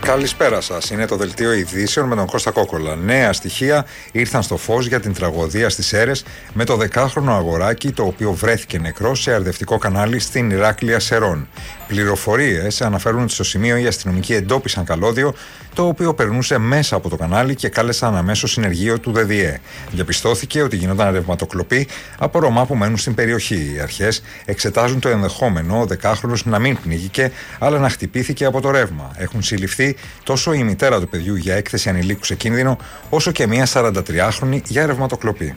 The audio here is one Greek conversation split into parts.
Καλησπέρα σας. Είναι το δελτίο ειδήσεων με τον Κώστα Κόκολα. Νέα στοιχεία ήρθαν στο φως για την τραγωδία στις Σέρρες με το 10χρονο αγοράκι το οποίο βρέθηκε νεκρό σε αρδευτικό κανάλι στην Ηράκλεια Σερών. Πληροφορίες αναφέρουν ότι στο σημείο οι αστυνομικοί εντόπισαν καλώδιο το οποίο περνούσε μέσα από το κανάλι και κάλεσαν αμέσως συνεργείο του ΔΔΕ. Διαπιστώθηκε ότι γινόταν ρευματοκλοπή από Ρωμά που μένουν στην περιοχή. Οι αρχές εξετάζουν το ενδεχόμενο ο 10χρονος να μην πνίγηκε αλλά να χτυπήθηκε από το ρεύμα. Έχουν συλληφθεί τόσο η μητέρα του παιδιού για έκθεση ανηλίκου σε κίνδυνο, όσο και μια 43χρονη για ρευματοκλοπή.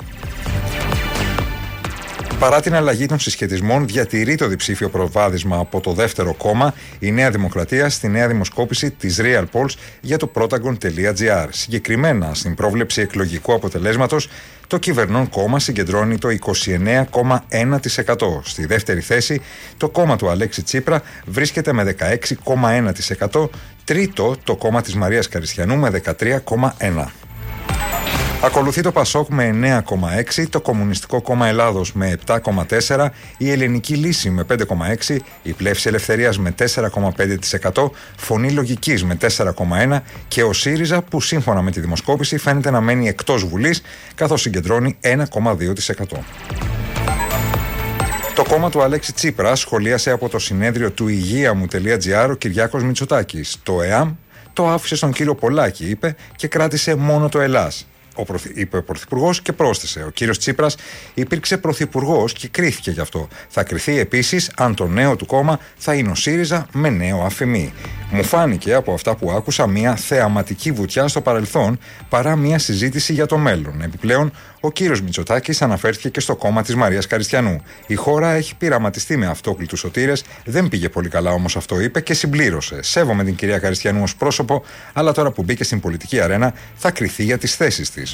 Παρά την αλλαγή των συσχετισμών, διατηρεί το διψήφιο προβάδισμα από το δεύτερο κόμμα η Νέα Δημοκρατία στη νέα δημοσκόπηση της Real Polls για το Protagon.gr. Συγκεκριμένα, στην πρόβλεψη εκλογικού αποτελέσματος, το κυβερνών κόμμα συγκεντρώνει το 29,1%. Στη δεύτερη θέση, το κόμμα του Αλέξη Τσίπρα βρίσκεται με 16,1%. Τρίτο, το κόμμα της Μαρίας Καριστιανού με 13,1%. Ακολουθεί το Πασόκ με 9,6%, το Κομμουνιστικό Κόμμα Ελλάδος με 7,4%, η Ελληνική Λύση με 5,6%, η Πλεύση Ελευθερίας με 4,5%, Φωνή Λογικής με 4,1% και ο ΣΥΡΙΖΑ που σύμφωνα με τη δημοσκόπηση φαίνεται να μένει εκτός Βουλής καθώς συγκεντρώνει 1,2%. Το κόμμα του Αλέξη Τσίπρα σχολίασε από το συνέδριο του υγείαμου.gr ο Κυριάκος Μητσοτάκης. Το ΕΑΜ το άφησε στον κύριο Πολάκη, είπε, και κράτησε μόνο το Ελλάς. Είπε ο Πρωθυπουργός και πρόσθεσε: ο κύριος Τσίπρας υπήρξε Πρωθυπουργός και κρίθηκε γι' αυτό. Θα κριθεί επίσης αν το νέο του κόμμα θα είναι ο ΣΥΡΙΖΑ με νέο αφημί. Μου φάνηκε από αυτά που άκουσα μια θεαματική βουτιά στο παρελθόν παρά μια συζήτηση για το μέλλον. Επιπλέον, ο κύριος Μητσοτάκης αναφέρθηκε και στο κόμμα της Μαρίας Καριστιανού. Η χώρα έχει πειραματιστεί με αυτόκλητους σωτήρες, δεν πήγε πολύ καλά όμως αυτό, είπε και συμπλήρωσε. Σέβομαι την κυρία Καριστιανού ως πρόσωπο, αλλά τώρα που μπήκε στην πολιτική αρένα θα κριθεί για τις θέσεις της.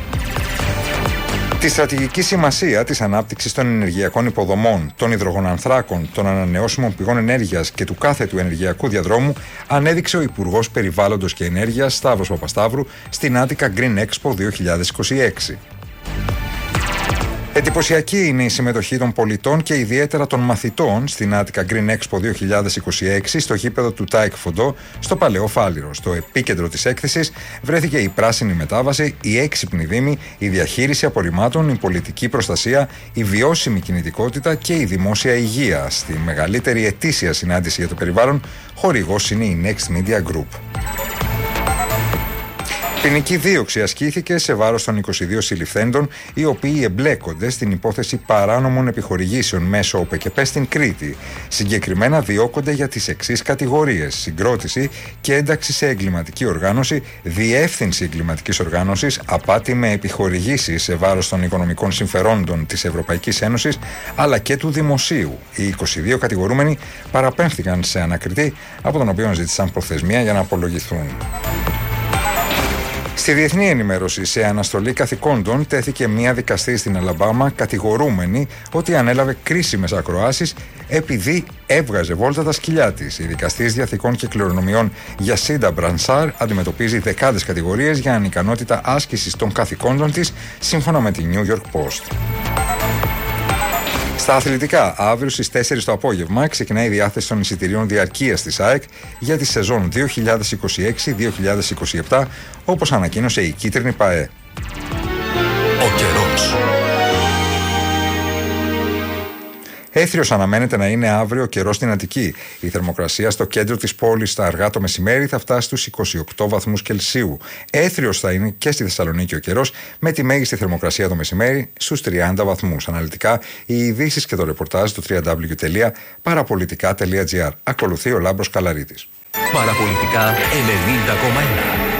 Τη στρατηγική σημασία της ανάπτυξης των ενεργειακών υποδομών, των υδρογονανθράκων, των ανανεώσιμων πηγών ενέργειας και του κάθετου ενεργειακού διαδρόμου ανέδειξε ο Υπουργός Περιβάλλοντος και Ενέργειας Σταύρος Παπασταύρου στην Attica Green Expo 2026. Εντυπωσιακή είναι η συμμετοχή των πολιτών και ιδιαίτερα των μαθητών στην Attica Green Expo 2026 στο γήπεδο του ΤΑΕΚ Φοντό στο Παλαιό Φάληρο. Στο επίκεντρο της έκθεσης βρέθηκε η πράσινη μετάβαση, η έξυπνη δήμη, η διαχείριση απορριμμάτων, η πολιτική προστασία, η βιώσιμη κινητικότητα και η δημόσια υγεία. Στη μεγαλύτερη ετήσια συνάντηση για το περιβάλλον, χορηγός είναι η Next Media Group. Ποινική δίωξη ασκήθηκε σε βάρος των 22 συλληφθέντων, οι οποίοι εμπλέκονται στην υπόθεση παράνομων επιχορηγήσεων μέσω ΟΠΕΚΕΠΕ στην Κρήτη. Συγκεκριμένα διώκονται για τις εξής κατηγορίες: συγκρότηση και ένταξη σε εγκληματική οργάνωση, διεύθυνση εγκληματικής οργάνωσης, απάτη με επιχορηγήσεις σε βάρος των οικονομικών συμφερόντων της Ευρωπαϊκής Ένωσης αλλά και του δημοσίου. Οι 22 κατηγορούμενοι παραπέμφθηκαν σε ανακριτή, από τον οποίο ζήτησαν προθεσμία για να απολογηθούν. Στη διεθνή ενημέρωση, σε αναστολή καθηκόντων τέθηκε μία δικαστή στην Αλαμπάμα κατηγορούμενη ότι ανέλαβε κρίσιμες ακροάσεις επειδή έβγαζε βόλτα τα σκυλιά της. Η δικαστής διαθηκών και κληρονομιών Γιασίντα Μπρανσάρ αντιμετωπίζει δεκάδες κατηγορίες για ανικανότητα άσκησης των καθηκόντων της, σύμφωνα με τη New York Post. Στα αθλητικά, αύριο στις 4 το απόγευμα ξεκινάει η διάθεση των εισιτηρίων διαρκείας της ΑΕΚ για τη σεζόν 2026-2027, όπως ανακοίνωσε η κίτρινη ΠΑΕ. Ο καιρός. Έθριος αναμένεται να είναι αύριο ο καιρός στην Αττική. Η θερμοκρασία στο κέντρο της πόλης στα αργά το μεσημέρι θα φτάσει στους 28 βαθμούς Κελσίου. Έθριος θα είναι και στη Θεσσαλονίκη ο καιρός, με τη μέγιστη θερμοκρασία το μεσημέρι στους 30 βαθμούς. Αναλυτικά, οι ειδήσεις και το ρεπορτάζ του www.parapolitica.gr. Ακολουθεί ο Λάμπρος Καλαρίτης. Παραπολιτικά 90,1.